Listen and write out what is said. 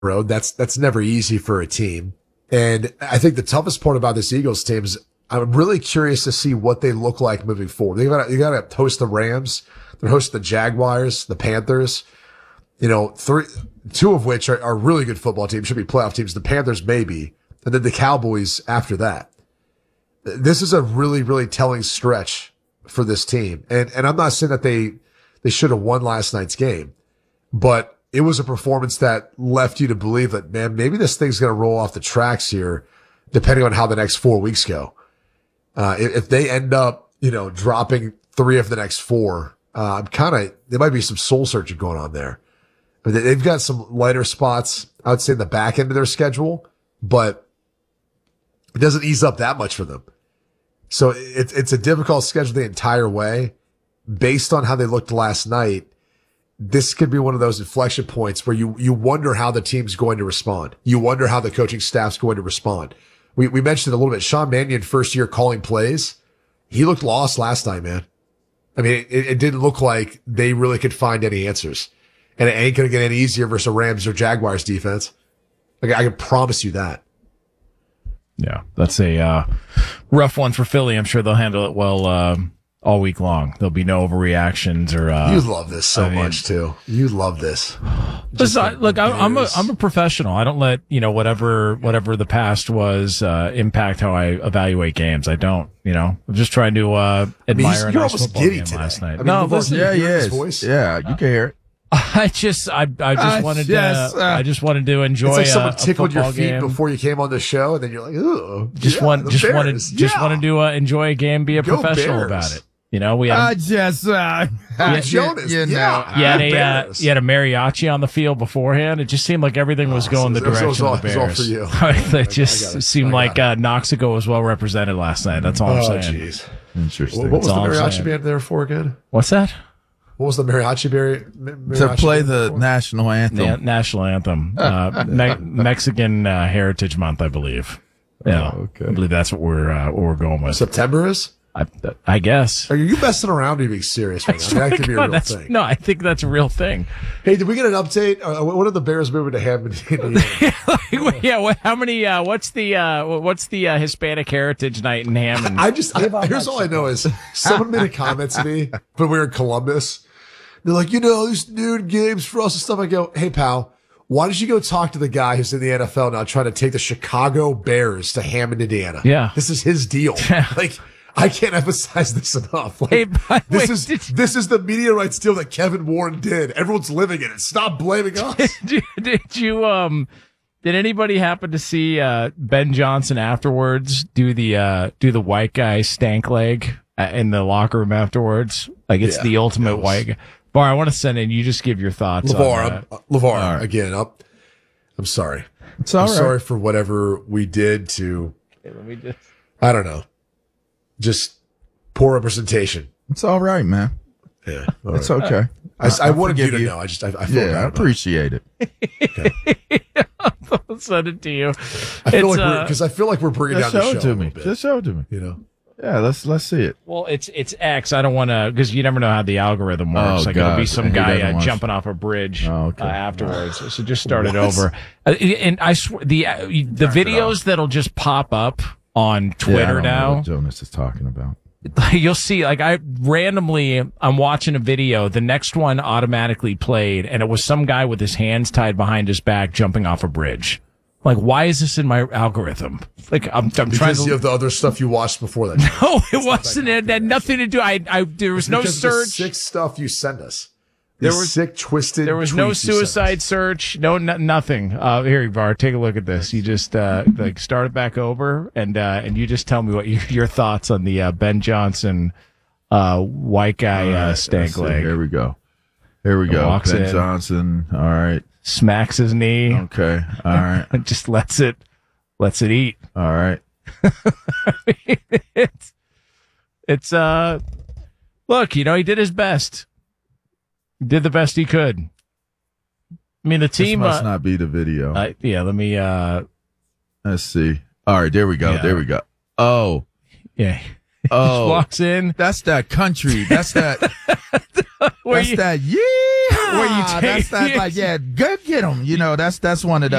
road. That's never easy for a team. And I think the toughest part about this Eagles team is I'm really curious to see what they look like moving forward. You got to host the Rams. They're hosting the Jaguars, the Panthers. Two of which are really good football teams, should be playoff teams. The Panthers maybe, and then the Cowboys after that. This is a really, really telling stretch for this team. And I'm not saying that they should have won last night's game, but it was a performance that left you to believe that, man, maybe this thing's going to roll off the tracks here, depending on how the next 4 weeks go. If they end up, dropping 3 of the next 4, there might be some soul searching going on there. But they've got some lighter spots, I would say, in the back end of their schedule, but it doesn't ease up that much for them. So it's a difficult schedule the entire way. Based on how they looked last night, this could be one of those inflection points where you wonder how the team's going to respond. You wonder how the coaching staff's going to respond. We mentioned it a little bit. Sean Mannion, first year calling plays, he looked lost last night, man. I mean, it didn't look like they really could find any answers. And it ain't going to get any easier versus a Rams or Jaguars defense. Like, I can promise you that. Yeah, that's a rough one for Philly. I'm sure they'll handle it well all week long. There'll be no overreactions or. You love this so much too. You love this. Listen, look, I'm a professional. I don't let whatever the past was impact how I evaluate games. I don't. I'm just trying to admire a nice football game last night. Voice. Yeah, you can hear it. I just wanted to enjoy. It's like someone a tickled your feet game before you came on the show, and then you're like, "Ooh, wanted to enjoy a game, be a professional Bears. about it." We had Jonas. you had a mariachi on the field beforehand. It just seemed like everything was going the direction of the Bears. It was all for you. It just seemed like Noxico was well represented last night. That's all I'm saying. Jeez. Interesting. What was the mariachi band there for again? What's that? What was the mariachi to play the national anthem? Yeah, national anthem. Mexican Heritage Month, I believe. Yeah, okay. I believe that's what we're going with. September is? I guess. Are you messing around or are you being serious right now? That could be a real thing. No, I think that's a real thing. Hey, did we get an update? What are the Bears moving to Hammond, Indiana? Yeah, how many, what's the Hispanic Heritage Night in Hammond? Here's all I know is someone made a comment to me when we were in Columbus. They're like, these nude games for us and stuff. I go, hey, pal, why don't you go talk to the guy who's in the NFL now trying to take the Chicago Bears to Hammond, Indiana? Yeah. This is his deal. Like, I can't emphasize this enough. Like, this is the media rights deal that Kevin Warren did. Everyone's living in it. Stop blaming us. Did anybody happen to see Ben Johnson afterwards do the white guy stank leg in the locker room afterwards? Like, it's the ultimate white guy. Bar, I want to send in. You just give your thoughts. LeVar, again, I'm sorry. It's all I'm right. sorry for whatever we did to. I don't know. Just poor representation. It's all right, man. Yeah, it's okay. I wanted you to know. I feel bad. I appreciate it. Okay. I'll send it to you. I feel like we're bringing down the show. Just show it to me. Just show it to me. Yeah, let's see it. Well, it's X. I don't want to, because you never know how the algorithm works. It'll be some guy jumping off a bridge afterwards. So just start it over. And I swear the videos that'll just pop up on Twitter I don't now. know what Jonas is talking about. You'll see, like, I'm watching a video, the next one automatically played, and it was some guy with his hands tied behind his back jumping off a bridge. Like, why is this in my algorithm? Like, I'm trying to. You have the other stuff you watched before that. No, it wasn't. It had nothing to do. There was no search. Sick stuff you send us. There was sick, twisted. There was no suicide search. No, nothing. Here, Var, take a look at this. You just start it back over, and you just tell me what your thoughts on the Ben Johnson white guy stank leg. Here we go. Ben Johnson. All right. Smacks his knee. Okay. All right. And just lets it eat. All right. I mean, it's look, he did his best. Did the best he could. I mean, the team this must not be the video. Let me let's see. All right, there we go. Yeah. There we go. Oh. Yeah. Oh, walks in. That's that country. That's that. Where that's you- that. Yeah. Where you take- That's that. Like, yeah, go get them. You know, that's one of those.